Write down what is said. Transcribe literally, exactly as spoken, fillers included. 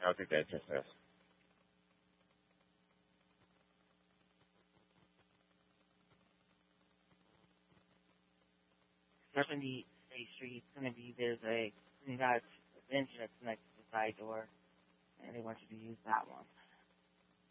I'll take that test test. seventy State Street. It's going to be, there's a, you got a bench that's next to the side door, and they want you to use that one.